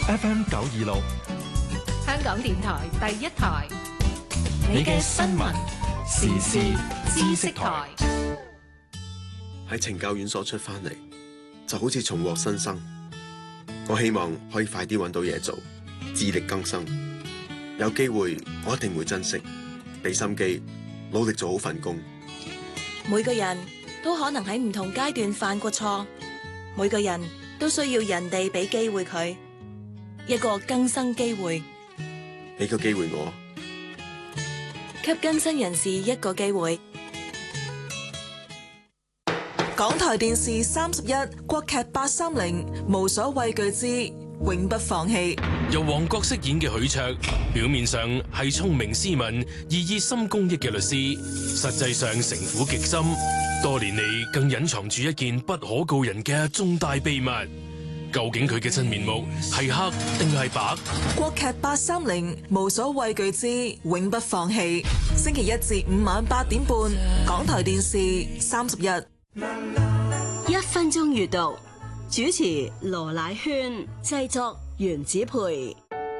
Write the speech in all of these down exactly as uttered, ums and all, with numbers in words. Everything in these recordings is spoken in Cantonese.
F M 九二六， 香港電台第一台， 你嘅新聞時事知識台。 喺懲教院所出翻嚟，就好似重獲新生。我希望可以快啲揾到嘢做，自力更生。有機會，我一定會珍惜，俾心機，努力做好份工。 每個人都可能喺唔同階段犯過錯，每個人都需要人哋俾機會佢，一個更生機會。 俾個機會我， 給更生人士一個機會。港台電視三十一，國劇八三零，無所畏懼之永不放棄。 由王國飾演嘅許卓，表面上係聰明斯文、縈熱心公益嘅律師，實際上城府極深，多年嚟更隱藏住一件不可告人嘅重大秘密。究竟佢嘅真面目係黑定係白？ 國劇八三零，無所畏懼之永不放棄。星期一至五晚八點半，港台電視三十一。 一分鐘閱讀，主持羅乃萱，製作袁子培。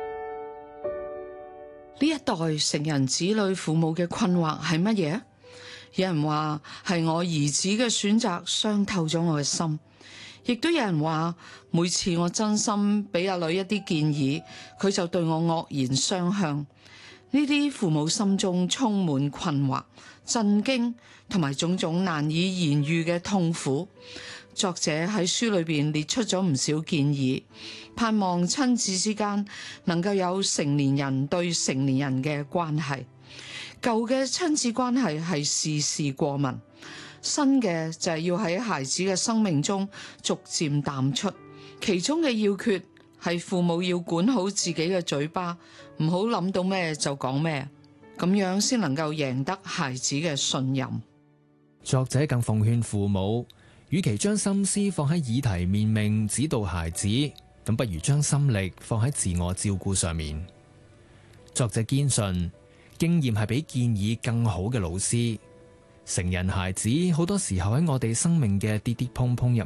呢一代成人子女父母嘅困惑係乜嘢？有人話係我兒子嘅選擇傷透咗我嘅心，亦都有人話每次我真心俾阿女一啲建議，佢就對我惡言相向。呢啲父母心中充滿困惑、震驚同埋種種難以言喻嘅痛苦。作者喺書裏邊列出咗唔少建議，盼望親子之間能夠有成年人對成年人嘅關係。舊嘅親子關係係事事過問，新嘅就係要喺孩子嘅生命中逐漸淡出。其中嘅要訣係父母要管好自己嘅嘴巴，唔好諗到咩就講咩，咁樣先能夠贏得孩子嘅信任。 作者更奉勸父母，與其將心思放喺議題面命指導孩子，咁不如將心力放喺自我照顧上面。作者堅信，經驗係比建議更好嘅老師。成人孩子好多時候喺我哋生命嘅跌跌碰碰入